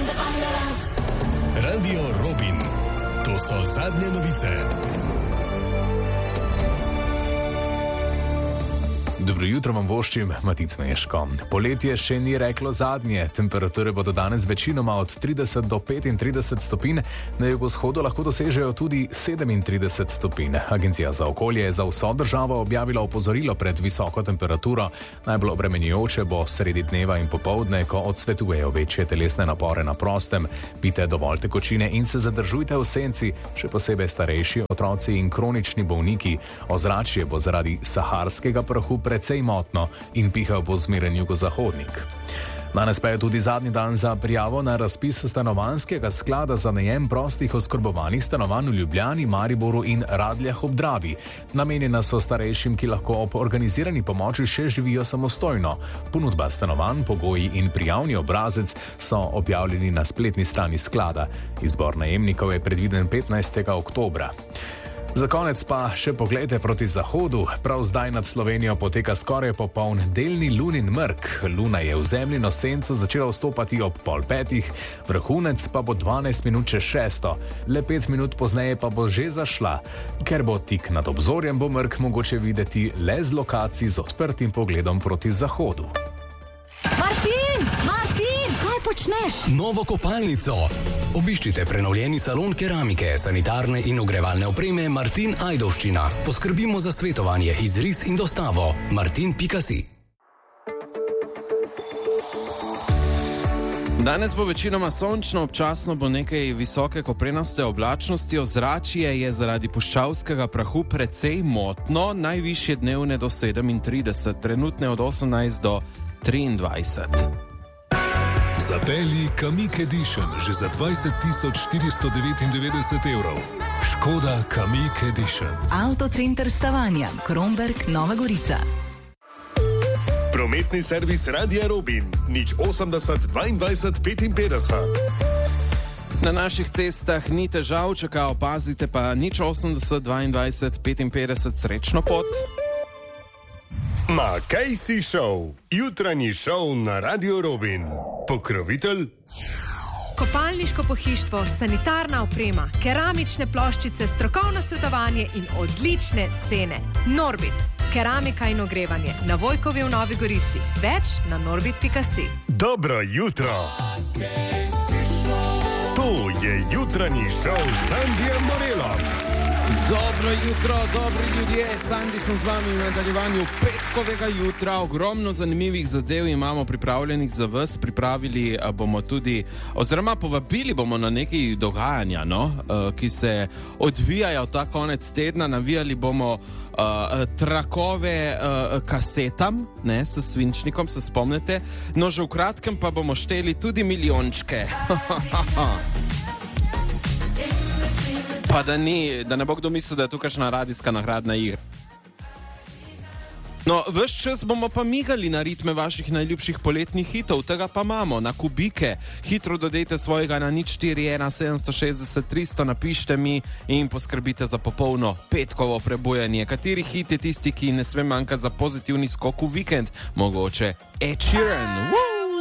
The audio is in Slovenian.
Radio Robin. To so zadnje novice. Dobro jutro vam voščim, Matic Meško. Poletje še ni reklo zadnje. Temperature bodo danes večinoma od 30 do 35 stopinj, na jugovzhodu lahko dosežejo tudi 37 stopinj. Agencija za okolje je za vso državo objavila opozorilo pred visoko temperaturo. Najbolj obremenjujoče bo sredi dneva in popoldne, ko odsvetujejo večje telesne napore na prostem. Pijte dovolj tekočine in se zadržujte v senci, še posebej starejši otroci in kronični bolniki. Ozračje bo zaradi saharskega prahu precej motno in pihal bo zmeren jugozahodnik. Danes pa je tudi zadnji dan za prijavo na razpis stanovanjskega sklada za najem prostih oskrbovanih stanovanj v Ljubljani, Mariboru in Radljah ob Dravi. Namenjena so starejšim, ki lahko ob organizirani pomoči še živijo samostojno. Ponudba stanovanj, pogoji in prijavni obrazec so objavljeni na spletni strani sklada. Izbor najemnikov je predviden 15. oktobra. Za konec pa še poglejte proti zahodu. Prav zdaj nad Slovenijo poteka skoraj popoln delni lunin mrk. Luna je v zemljino senco začela vstopati ob 4:30, vrhunec pa bo 12 minut čez 6. Le 5 minut pozneje pa bo že zašla. Ker bo tik nad obzorjem, bo mrk mogoče videti le z lokacij z odprtim pogledom proti zahodu. Martin, kaj počneš? Novo kopalnico. Obiščite prenovljeni salon keramike, sanitarne in ogrevalne opreme Martin Ajdovščina. Poskrbimo za svetovanje, izris in dostavo. Martin.si. Danes bo večinoma sončno, občasno bo nekaj visoke koprenaste oblačnosti, ozračje je zaradi puščavskega prahu precej motno, najvišje dnevne do 37, trenutne od 18 do 23. Zapelji Kamiq Edition že za 20.499 evrov. Škoda Kamiq Edition. Avtocenter Stavanja, Kromberk, Nova Gorica. Prometni servis Radia Robin. 080 22 55. Na naših cestah ni težav, če kaj opazite, pa 080 22 55, srečno pot. Ma kaj si šel? Jutranji šov na Radio Robin. Pokrovitelj? Kopalniško pohištvo, sanitarna oprema, keramične ploščice, strokovno svetovanje in odlične cene. Norbit, keramika in ogrevanje na Vojkovi v Novi Gorici. Več na norbit.si. Dobro jutro. To je jutranji šov s Sandijem Morelom. Dobro jutro, dobri ljudje, Sandi sem z vami v nadaljevanju petkovega jutra. Ogromno zanimivih zadev imamo pripravljenih za vas. Pripravili bomo tudi, oziroma povabili bomo na nekaj dogajanja, ki se odvijajo ta konec tedna. Navijali bomo trakove kasetam, s svinčnikom, se spomnite. No, že v kratkem pa bomo šteli tudi milijončke. Pa da ne bo kdo mislil, da je tu kakšna radijska nagradna igra. No, ves čas bomo pa migali na ritme vaših najljubših poletnih hitov, tega pa imamo na kubike. Hitro dodajte svojega na 041 760 300, napište mi in poskrbite za popolno petkovo prebujanje. Kateri hit je tisti, ki ne sme manjkati za pozitivni skok v vikend? Mogoče Ed Sheeran.